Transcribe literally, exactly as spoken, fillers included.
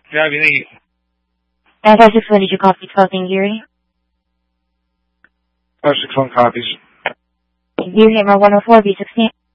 Driving eight. And five six one, did you copy twelve Geary? five six one copies. Geary, Hammer one oh four, B sixteen.